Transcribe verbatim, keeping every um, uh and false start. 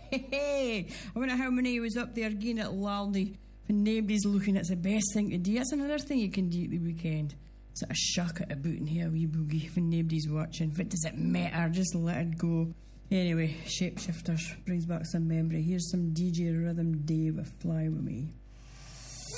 I wonder how many was up there again at Laldy. When nobody's looking, it's the best thing to do. That's another thing you can do at the weekend. Sort of shuck it about and hear a wee boogie when nobody's watching. What does it matter? Just let it go. Anyway, Shapeshifters brings back some memory. Here's some D J Rhythm Day with Fly With Me.